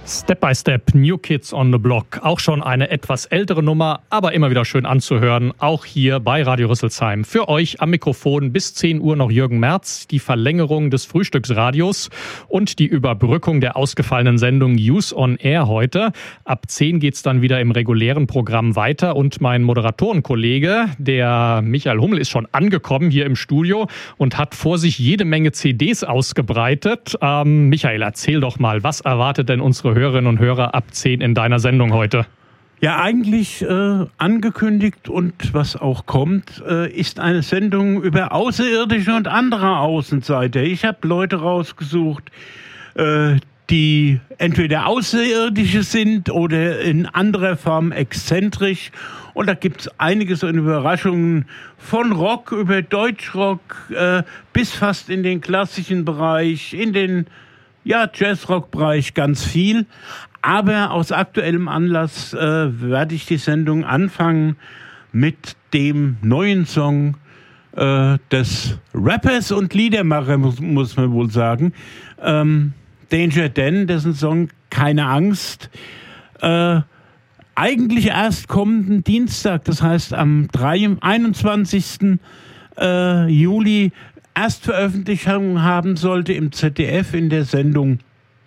Step by Step, New Kids on the Block. Auch schon eine etwas ältere Nummer, aber immer wieder schön anzuhören. Auch hier bei Radio Rüsselsheim. Für euch am Mikrofon bis 10 Uhr noch Jürgen Merz, die Verlängerung des Frühstücksradios und die Überbrückung der ausgefallenen Sendung News on Air heute. Ab 10 geht's dann wieder im regulären Programm weiter und mein Moderatorenkollege, der Michael Hummel, ist schon angekommen hier im Studio und hat vor sich jede Menge CDs ausgebreitet. Michael, erzähl doch mal, was erwartet denn unsere Hörerinnen und Hörer ab 10 in deiner Sendung heute? Ja, eigentlich angekündigt und was auch kommt, ist eine Sendung über Außerirdische und andere Außenseiter. Ich habe Leute rausgesucht, die entweder Außerirdische sind oder in anderer Form exzentrisch. Und da gibt es einiges an Überraschungen, von Rock über Deutschrock bis fast in den klassischen Bereich, in den Jazzrock-Bereich ganz viel. Aber aus aktuellem Anlass werde ich die Sendung anfangen mit dem neuen Song des Rappers und Liedermachers, muss man wohl sagen. Danger Dan, dessen Song Keine Angst. Eigentlich erst kommenden Dienstag, das heißt am 21. Juli, Erstveröffentlichung haben sollte im ZDF in der Sendung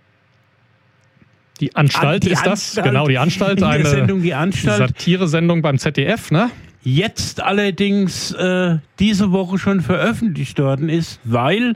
Die Anstalt ist das? Genau, die Anstalt. In der Sendung Die Anstalt. Satiresendung beim ZDF, ne? Jetzt allerdings diese Woche schon veröffentlicht worden ist, weil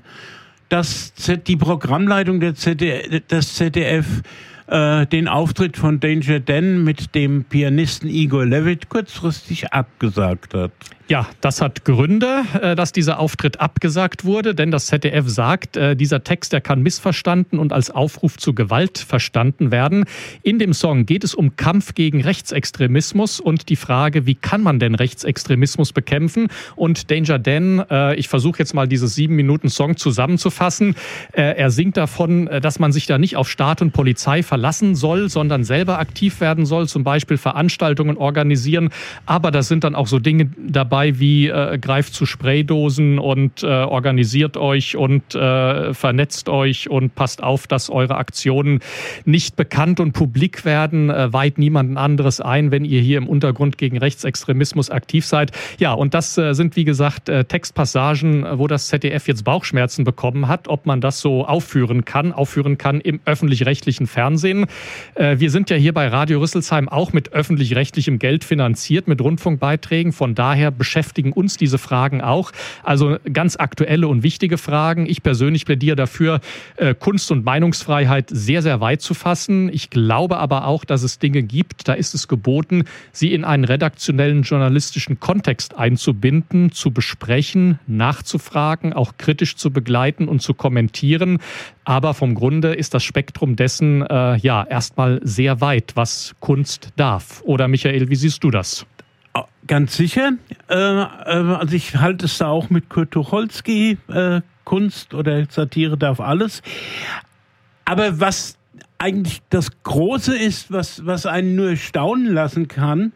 die Programmleitung des ZDF den Auftritt von Danger Dan mit dem Pianisten Igor Levit kurzfristig abgesagt hat. Ja, das hat Gründe, dass dieser Auftritt abgesagt wurde, denn das ZDF sagt, dieser Text, der kann missverstanden und als Aufruf zu Gewalt verstanden werden. In dem Song geht es um Kampf gegen Rechtsextremismus und die Frage, wie kann man denn Rechtsextremismus bekämpfen? Und Danger Dan, ich versuche jetzt mal dieses 7-Minuten-Song zusammenzufassen. Er singt davon, dass man sich da nicht auf Staat und Polizei verlassen soll, sondern selber aktiv werden soll, zum Beispiel Veranstaltungen organisieren. Aber da sind dann auch so Dinge dabei, wie greift zu Spraydosen und organisiert euch und vernetzt euch und passt auf, dass eure Aktionen nicht bekannt und publik werden, weiht niemanden anderes ein, wenn ihr hier im Untergrund gegen Rechtsextremismus aktiv seid. Ja, und das sind, wie gesagt, Textpassagen, wo das ZDF jetzt Bauchschmerzen bekommen hat, ob man das so aufführen kann im öffentlich-rechtlichen Fernsehen. Wir sind ja hier bei Radio Rüsselsheim auch mit öffentlich-rechtlichem Geld finanziert, mit Rundfunkbeiträgen, von daher beschäftigen uns diese Fragen auch. Also ganz aktuelle und wichtige Fragen. Ich persönlich plädiere dafür, Kunst- und Meinungsfreiheit sehr, sehr weit zu fassen. Ich glaube aber auch, dass es Dinge gibt, da ist es geboten, sie in einen redaktionellen journalistischen Kontext einzubinden, zu besprechen, nachzufragen, auch kritisch zu begleiten und zu kommentieren. Aber vom Grunde ist das Spektrum dessen erstmal sehr weit, was Kunst darf. Oder Michael, wie siehst du das? Ganz sicher. Also ich halte es da auch mit Kurt Tucholsky. Kunst oder Satire darf alles. Aber was eigentlich das Große ist, was einen nur staunen lassen kann,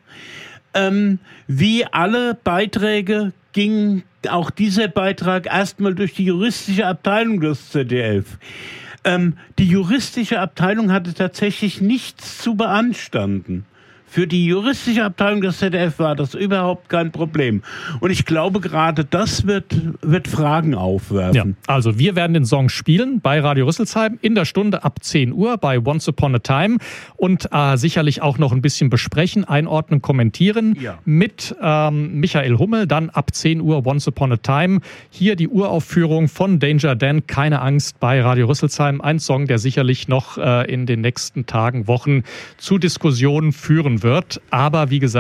wie alle Beiträge ging auch dieser Beitrag erstmal durch die juristische Abteilung des ZDF. Die juristische Abteilung hatte tatsächlich nichts zu beanstanden. Für die juristische Abteilung des ZDF war das überhaupt kein Problem. Und ich glaube, gerade das wird Fragen aufwerfen. Ja, also wir werden den Song spielen bei Radio Rüsselsheim in der Stunde ab 10 Uhr bei Once Upon a Time und sicherlich auch noch ein bisschen besprechen, einordnen, kommentieren mit Michael Hummel. Dann ab 10 Uhr Once Upon a Time. Hier die Uraufführung von Danger Dan, Keine Angst bei Radio Rüsselsheim. Ein Song, der sicherlich noch in den nächsten Tagen, Wochen zu Diskussionen führen wird. Aber wie gesagt,